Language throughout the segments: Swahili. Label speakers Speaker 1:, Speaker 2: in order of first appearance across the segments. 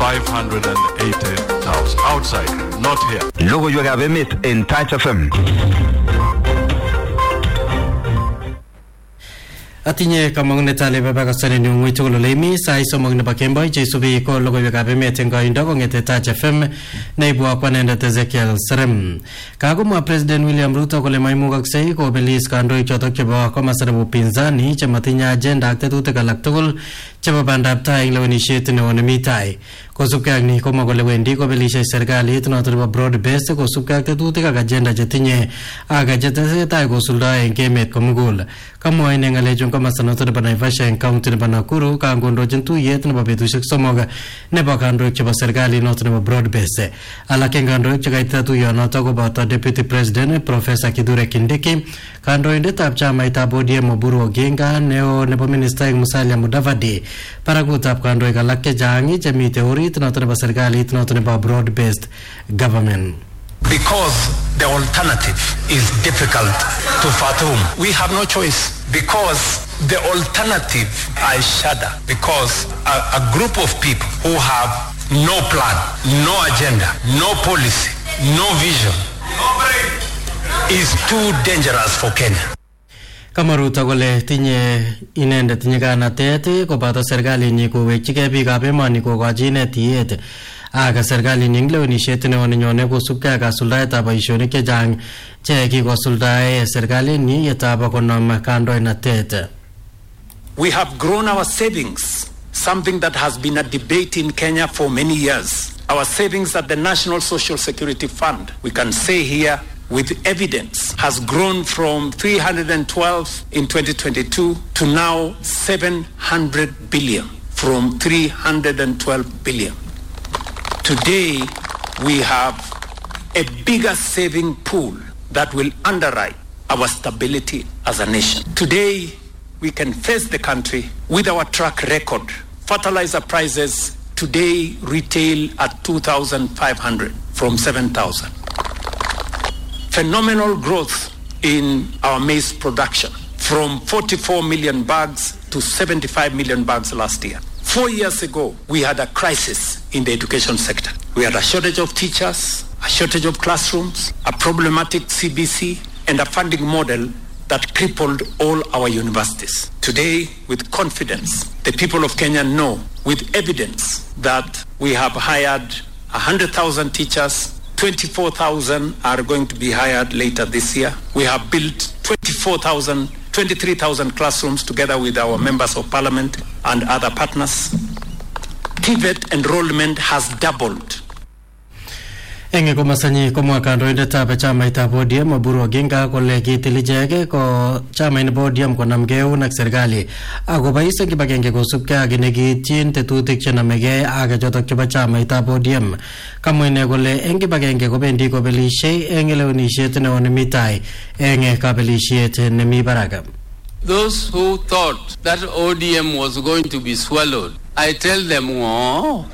Speaker 1: 580,000. Outside, not here.
Speaker 2: Logoiwekab emet en Touch FM.
Speaker 3: Atinye kamangunet ale babakasane ni ngoi tugul lemi sai somog nebo kemboi cheisubi ko logoiwekab emet en koindo kongete Touch FM neibu akwanendet Ezekiel Serem. Kagomwa President William Ruto kole maimugaksei kobelis kandoik chotok chebo komasta nebo upinzani chematinye agenda ak tetutik alak tugul chebo bandab tai eng lewenisiet neo nemi tai. Kosubkei ak ni komwa kole wendi kobelishe serikalit noto nebo broad based kosubkei ak tetutik ak agenda chetinye ak chetesetai kosuldae eng emet komugul. Kamwa ine ngalechu komasta noto nebo Naivasha eng county nebo Nakuru kangondochin tuyet nebo betusiek somok nebo kandoik chebo serikalit noto nebo broad based. Alak eng kandoik chekaitita tuyonoto koboto Deputy President Professor Kithure Kindiki, kandoindetab chamaitab ODM Oburu Oginga, neo nebo ministaek Musalia Mudavadi, paragutab kandoik alak chechang chemite orit noto nebo serikalit noto nebo broad based government.
Speaker 4: Because the alternative is difficult to fathom. We have no choice. Because the alternative, I shudder. Because a group of people who have no plan, no agenda, no policy, no vision, is too dangerous for Kenya.
Speaker 3: Kamaruta kole tinye inendet tinye kanatet koboto serikalinyi kowekchigei biikab emoni kokochi inetiyet ak serikalinyi eng lewenisiet neo nenyone kosubkei ak kasuldaetab boisionik chechang che kikosuldae serikalinyi yetab konom kandoinatet.
Speaker 4: We have grown our savings, something that has been a debate in Kenya for many years. Our savings at the National Social Security Fund, we can say here with evidence, has grown from 312 in 2022 to now 700 billion, from 312 billion. Today, we have a bigger saving pool that will underwrite our stability as a nation. Today, we can face the country with our track record. Fertilizer prices today retail at 2,500 from 7,000. Phenomenal growth in our maize production from 44 million bags to 75 million bags last year. 4 years ago, we had a crisis in the education sector. We had a shortage of teachers, a shortage of classrooms, a problematic CBC, and a funding model that crippled all our universities. Today, with confidence, the people of Kenya know with evidence that we have hired 100,000 teachers, 24,000 are going to be hired later this year. We have built 23,000 classrooms together with our members of parliament and other partners. TVET enrollment has doubled.
Speaker 3: Enge komasanyi komwa kandoindetab chamaitab ODM Oburu Oginga kole kitilijege ko chamait nebo ODM konamgei eun ak serikali akobois eng kibagenge kosubkei ak nekiityin tetutik chenamegei ak chotok chebo chamaitab ODM. Kamwa ine kole eng kibagenge kobendi kobelisiei eng lewenisiet neo nemi tai eng kabelisiet nemi barak.
Speaker 5: Those who thought that ODM was going to be swallowed, I tell them, oh.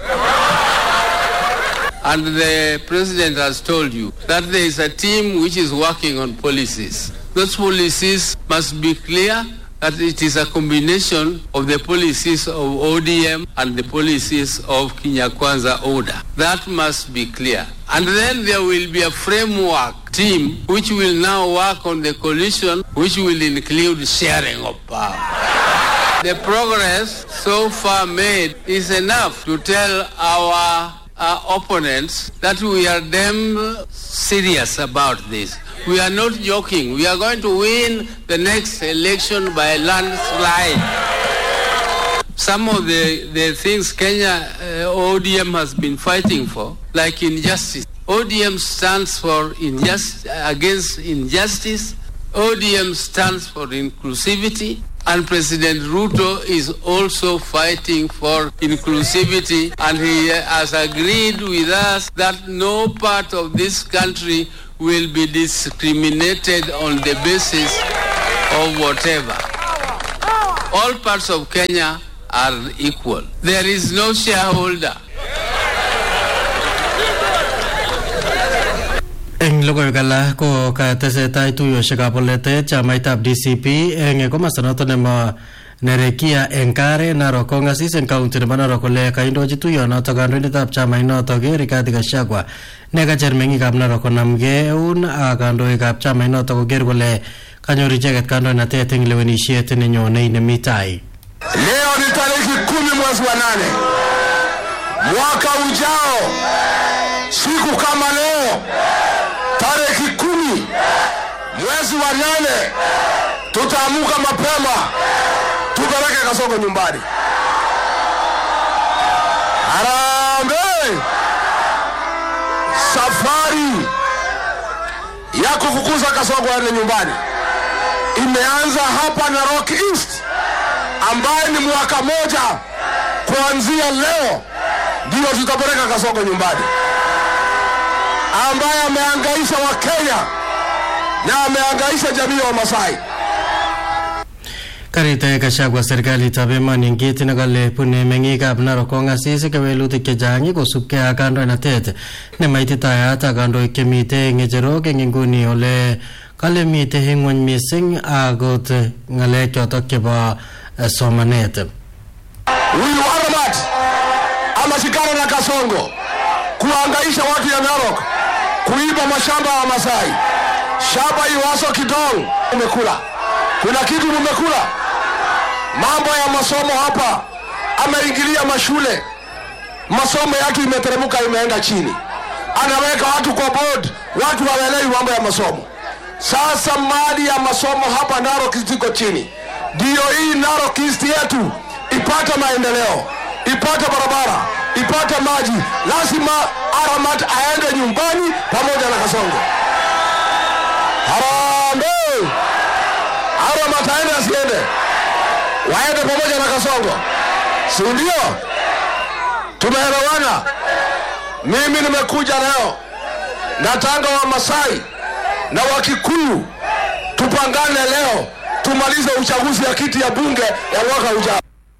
Speaker 5: And the president has told you that there is a team which is working on policies. Those policies must be clear that it is a combination of the policies of ODM and the policies of Kenya Kwanza order. That must be clear. And then there will be a framework team which will now work on the coalition, which will include sharing of power. The progress so far made is enough to tell our opponents that we are damn serious about this. We are not joking. We are going to win the next election by a landslide. Some of the things Kenya ODM has been fighting for, like injustice. ODM stands for against injustice. ODM stands for inclusivity. And President Ruto is also fighting for inclusivity, and he has agreed with us that no part of this country will be discriminated on the basis of whatever. All parts of Kenya are equal. There is no shareholder.
Speaker 3: Eng logoiwek ko katesetai tuyoshekab boletet chamaitab DCP eng komasta noto nebo Nerekia Enkare Narok kongasis en kaunti nebo Narok kole kaindochi tuyonoto kandoindetab chamainoto Rigathi Gachagua ne kacher meng'ikab Narok konamgei eun ak kandoikab chamainoto koker kole kanyor icheket kandoinatet eng lewenisiet nenyone nemi tai.
Speaker 6: Leo ni tarehe 10 mwezi wa 8 mwaka ujao, siku kama leo tarehe 10 mwezi wa 8 tutaamuka mapema tupeleke Kasongo nyumbani. Harambee! Safari ya kufukuza Kasongo hadi nyumbani imeanza hapa Narok East, ambaye ni mwaka moja kuanzia leo ndio tutapeleka Kasongo nyumbani, ambaye amehangaisha Wakenya na amehangaisha jamii ya Masai.
Speaker 3: Karita Gachagua serikalitab emoni ngit nekale bune meng'ikab Narok kongasis kewelutik chechang kosubkei ak kandoinatet nemaititayat ak kandoik chemite ng'echerok eng inguni ole kale mite ng'wony mising akot ng'alek chotok chebo somanet.
Speaker 6: Huyu Aramat ameshikana na Kasongo kuhangaisha watu ya Narok, kuiba mashamba ya Masai. Shamba Iwaso Kidong umekula. Kuna kitu umekula? Mambo ya masomo hapa, ameingilia mashule. Masomo yake imeteremuka, imeenda chini. Anaweka watu kwa board, watu hawaelewi mambo ya masomo. Sasa mali ya masomo hapa Narok ziko chini. Ndio hii Narok East yetu ipate maendeleo, ipate barabara, ipate maji. Lazima Aramat aende nyumbani pamoja na Kasongo. Harambee! Aramat aende asiende? Waende pamoja na Kasongo. Si ndio? Tumeelewana. Mimi nimekuja leo natanga wa Masai na Wakikuyu tupangane leo tumalize uchaguzi ya kiti ya bunge ya mwaka ujao.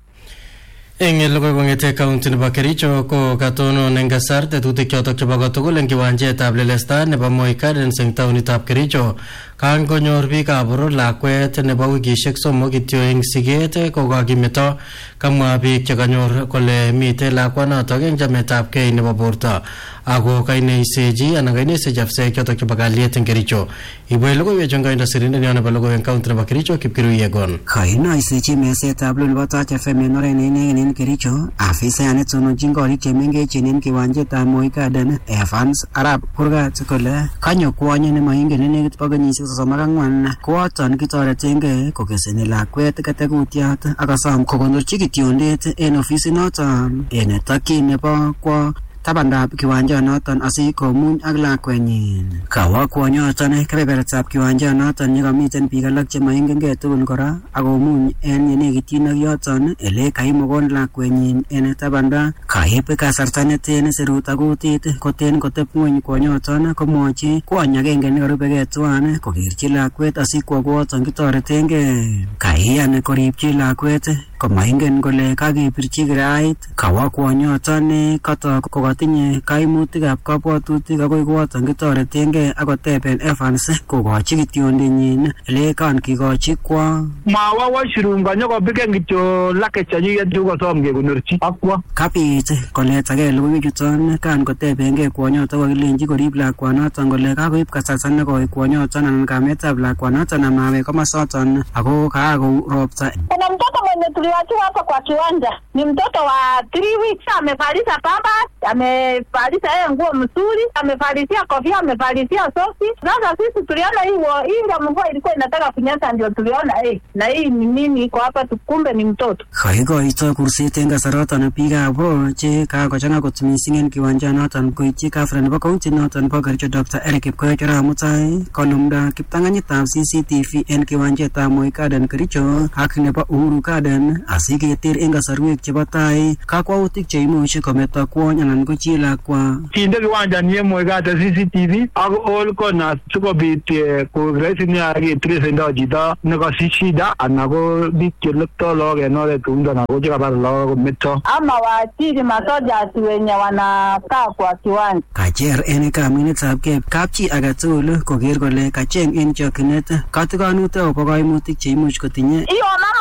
Speaker 3: Eng logoiwek kong'ete kaunti nebo Kericho ko katonon eng kasar tetutik chotok chebo kotugul eng kiwanjetab lelesta nebo Moi Gardens eng taonitab Kericho. Kan konyor biikab boror lakwet nebo wikishek 3 kityo eng siget kokakimeto. Kamwa biik chekanyor kole mite lakwanotok eng chametabgei nebo borto ako kaineisechi anan kaineisechi afisek chotok chebo kalyet eng Kericho. Ibwech logoiwechu eng koindo sirindet nebo logoiwek eng kaunti nebo Kericho Kipkirui Yegon.
Speaker 7: Kaineisechi mesetab lo nebo Touch FM en oret neinegen en Kericho afisayat netononjin korik chemengechen en kiwanjetab Moi Garden Evans Arap Kurgat kole kanyo kwony nemaingen nenekit bo kenyisiek 34 kooton kitoretengei kokeseni lakwet katekutiat akasom kokonorchi kitiondet en ofisit noton en takyin nebo kwo tabandab kiwanjanoton asikomuny ak lakwenyin. Kawo kwonyoton kebebertab kiwanjanoton yekamiten biik alak chemaingengei tugul kora akomuny en yenekityin ak yoton ele kaimokon lakwenyin en tabanda. Kaib kasarta neten serut ak kutit koten koteb ng'weny kwonyoton komwochi kwony agenge nekarubegei tuan kokerchi lakwet asikwo kooton kitoretengei. Kaiyan koripchi lakwet komaingen kole kakebirchi kirait. Kawo kwonyoton kotok kokatinye kaimutikab kabwatutik akoi kooton kitoretengei akoteben Evans kokochi kitiondenyin ele kan kikochi kwo.
Speaker 8: Mawa washroom kanyokobeken kityo lake chanyuket chukosom kekonorchi akwa.
Speaker 7: Kabit koletagei logoiwechuton kan kotebengei kwonyoton kokilenji korib lakwanoton kole kakoib kasarta nekoi kwonyoton anan kametab lakwanoton amawek komosoton ako kaakou ropta.
Speaker 9: Kuna mtoto mwenye tuliwachiwa hapa kwa kiwanja ni mtoto wa 3 weeks, amevalisha pampers, amevalisha yeye nguo mzuri, amevalishia kofia, amevalishia soksi. Sasa sisi tuliona hii ndio mvua ilikuwa inataka kunyesha, ndio tuliona na hii ni nini iko hapa, tukumbe ni mtoto.
Speaker 7: Kaikoito kurset eng kasaraton biikab boror che kakochang'a kot mising en kiwanjanoton koityi kafra nebo kaunti noton bo Kericho Dr. Eric Kipkoech Ramutai konumda kiptang'anyitab CCTV en kiwanjetab Moi Garden Kericho ak nebo Uhuru Garden asiketer eng kasarwek chebo tai kakwautik cheimuchi kometo kwony anan ko chi lakwa.
Speaker 8: Kinde kiwanja ni Moi Garden CCTV ak all corners sikobit ko rahisi nia ketresendo chito nekosich shida anan ko biik chelepto lagok en oret kou ndo ako chekabar lagok kometo.
Speaker 9: Ama waachiri masoja wenye wanakaa kwa kiwanja.
Speaker 7: Kacher en kamunetabgei kapchi agetugul koker kole kacheng en chokyinet katikonutik akobo kaimutik cheimuch kotinye.